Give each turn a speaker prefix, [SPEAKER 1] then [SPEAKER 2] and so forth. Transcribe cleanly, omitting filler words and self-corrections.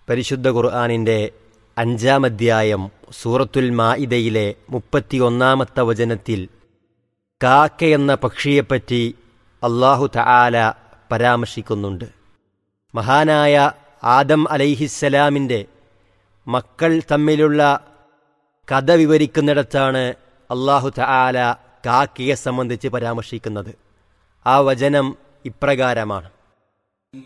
[SPEAKER 1] പരിശുദ്ധ ഖുർആനിൻ്റെ 5-ാം അധ്യായം സൂറത്തുൽ മാഇദയിലെ 31-ാമത്തെ വചനത്തിൽ കാക്കയെന്ന പക്ഷിയെപ്പറ്റി അല്ലാഹു തആല പരാമർശിക്കുന്നുണ്ട്. മഹാനായ ആദം അലൈഹിസ്സലാമിൻ്റെ മക്കൾ തമ്മിലുള്ള കഥ വിവരിക്കുന്നിടത്താണ് അല്ലാഹു തആല കാക്കയെ സംബന്ധിച്ച് പരാമർശിക്കുന്നത്. ആ വചനം ഇപ്രകാരമാണ്: